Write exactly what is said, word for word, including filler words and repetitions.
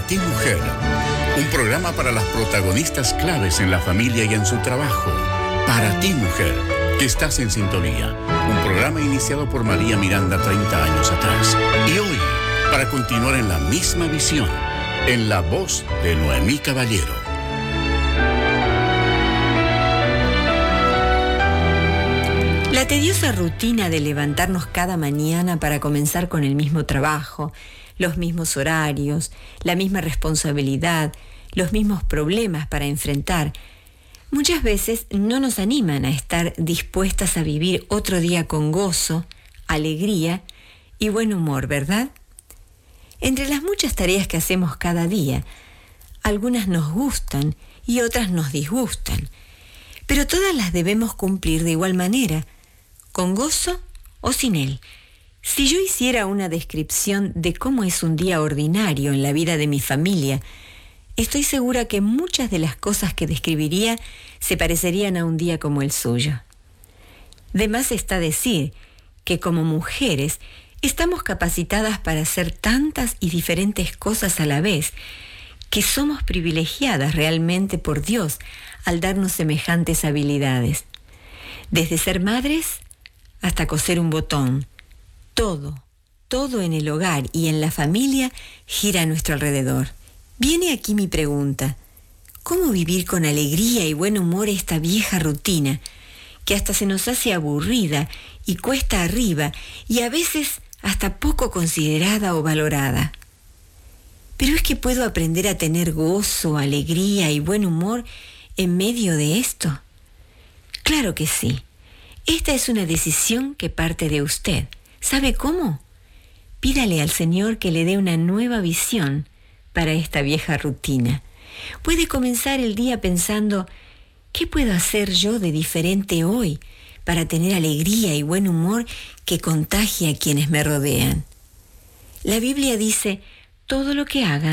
ti, mujer. Un programa para las protagonistas claves en la familia y en su trabajo. Para ti, mujer, que estás en sintonía. Un programa iniciado por María Miranda treinta años atrás. Y hoy, para continuar en la misma visión, en la voz de Noemí Caballero. La tediosa rutina de levantarnos cada mañana para comenzar con el mismo trabajo, los mismos horarios, la misma responsabilidad, los mismos problemas para enfrentar, muchas veces no nos animan a estar dispuestas a vivir otro día con gozo, alegría y buen humor, ¿verdad? Entre las muchas tareas que hacemos cada día, algunas nos gustan y otras nos disgustan, pero todas las debemos cumplir de igual manera, con gozo o sin él. Si yo hiciera una descripción de cómo es un día ordinario en la vida de mi familia, estoy segura que muchas de las cosas que describiría se parecerían a un día como el suyo. De más está decir que como mujeres estamos capacitadas para hacer tantas y diferentes cosas a la vez, que somos privilegiadas realmente por Dios al darnos semejantes habilidades. Desde ser madres hasta coser un botón, todo, todo en el hogar y en la familia gira a nuestro alrededor. Viene aquí mi pregunta: ¿cómo vivir con alegría y buen humor esta vieja rutina que hasta se nos hace aburrida y cuesta arriba y a veces hasta poco considerada o valorada? Pero es que puedo aprender a tener gozo, alegría y buen humor en medio de esto. Claro que sí. Esta es una decisión que parte de usted. ¿Sabe cómo? Pídale al Señor que le dé una nueva visión para esta vieja rutina. Puede comenzar el día pensando: ¿qué puedo hacer yo de diferente hoy para tener alegría y buen humor que contagie a quienes me rodean? La Biblia dice: todo lo que hagan,